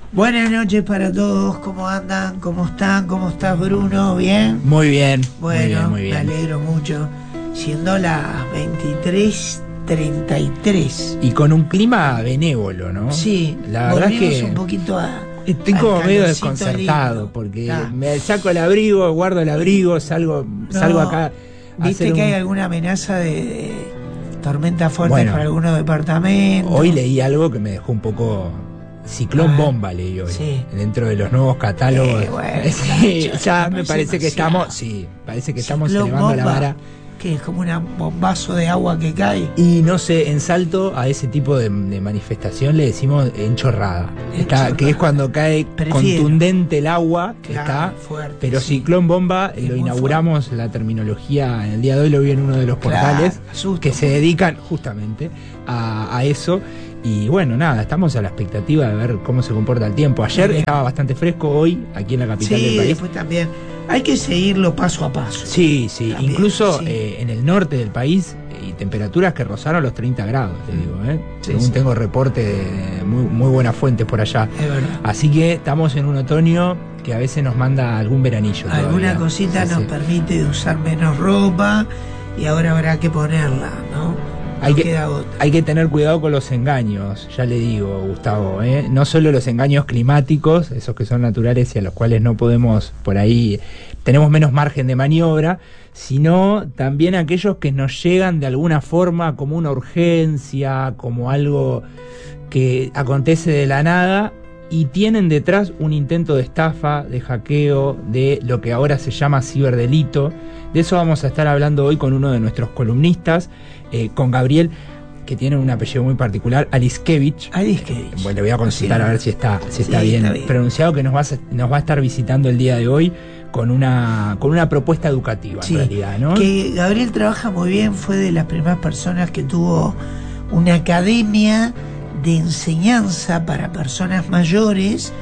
Buenas noches para todos, ¿cómo andan? ¿Cómo están? ¿Cómo estás, Bruno? ¿Bien? Muy bien. Bueno, muy bien. Me alegro mucho. Siendo las 23:33. Y con un clima benévolo, ¿no? Sí, la verdad es que un poquito a... estoy como medio desconcertado, lindo, porque me saco el abrigo, guardo el abrigo, salgo acá. ¿Viste que hay alguna amenaza de tormenta fuerte para algunos departamentos? Hoy leí algo que me dejó un poco... Ciclón bomba leí hoy, dentro de los nuevos catálogos. Me parece que estamos elevando la vara. Que es como un bombazo de agua que cae. Y no sé, en Salto a ese tipo de manifestación le decimos enchorrada. Que es cuando cae contundente el agua, fuerte, pero ciclón bomba lo inauguramos fuerte. La terminología en el día de hoy lo vi en uno de los portales que se dedican justamente a eso. Y bueno, nada, estamos a la expectativa de ver cómo se comporta el tiempo. Ayer estaba bastante fresco, hoy aquí en la capital del país. Después también hay que seguirlo paso a paso. Sí, también, incluso en el norte del país y temperaturas que rozaron los 30 grados, te digo, según tengo reporte de muy buenas fuentes por allá. Es verdad. Así que estamos en un otoño que a veces nos manda algún veranillo. Alguna cosita nos permite usar menos ropa y ahora habrá que ponerla, ¿no? Hay que tener cuidado con los engaños, ya le digo, Gustavo, no solo los engaños climáticos, esos que son naturales y a los cuales no podemos, por ahí, tenemos menos margen de maniobra, sino también aquellos que nos llegan de alguna forma como una urgencia, como algo que acontece de la nada y tienen detrás un intento de estafa, de hackeo, de lo que ahora se llama ciberdelito. De eso vamos a estar hablando hoy con uno de nuestros columnistas, con Gabriel, que tiene un apellido muy particular, Aliskevich. Bueno, le voy a consultar a ver si está bien pronunciado, que nos va a estar visitando el día de hoy con una propuesta educativa, en realidad, ¿no? Que Gabriel trabaja muy bien, fue de las primeras personas que tuvo una academia de enseñanza para personas mayores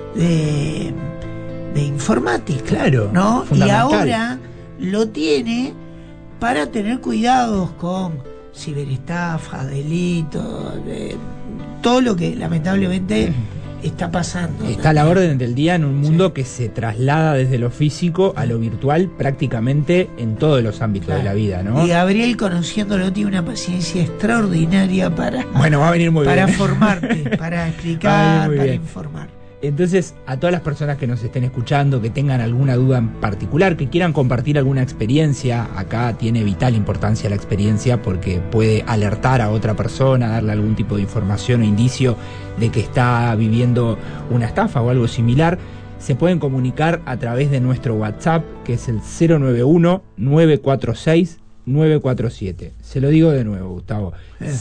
de informática. Claro, ¿no? Y ahora lo tiene para tener cuidados con ciberestafa, delitos, todo lo que lamentablemente está pasando. Está a la orden del día en un mundo que se traslada desde lo físico a lo virtual prácticamente en todos los ámbitos de la vida, ¿no? Y Gabriel, conociéndolo, tiene una paciencia extraordinaria para va a venir muy bien. Formarte, para explicar, para informar. Entonces, a todas las personas que nos estén escuchando, que tengan alguna duda en particular, que quieran compartir alguna experiencia, acá tiene vital importancia la experiencia porque puede alertar a otra persona, darle algún tipo de información o indicio de que está viviendo una estafa o algo similar. Se pueden comunicar a través de nuestro WhatsApp, que es el 091-946-947. Se lo digo de nuevo, Gustavo.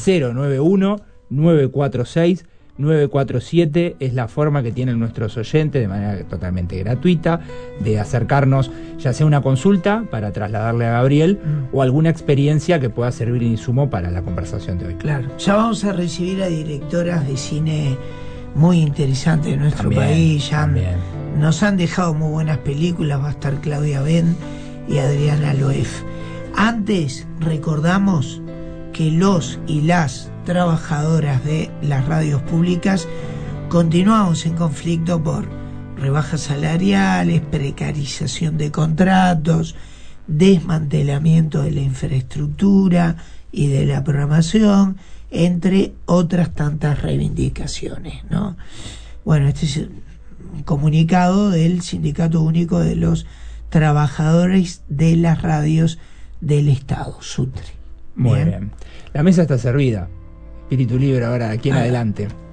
091-946-947 es la forma que tienen nuestros oyentes de manera totalmente gratuita de acercarnos, ya sea una consulta para trasladarle a Gabriel o alguna experiencia que pueda servir de insumo para la conversación de hoy. Claro, ya vamos a recibir a directoras de cine muy interesantes de nuestro país, nos han dejado muy buenas películas, va a estar Claudia Ben y Adriana Loef. Antes recordamos que los y las trabajadoras de las radios públicas continuamos en conflicto por rebajas salariales, precarización de contratos, desmantelamiento de la infraestructura y de la programación, entre otras tantas reivindicaciones, ¿no? Bueno, este es un comunicado del Sindicato Único de los Trabajadores de las Radios del Estado, SUTRE. Muy bien. La mesa está servida. Espíritu libre ahora, de aquí en adelante.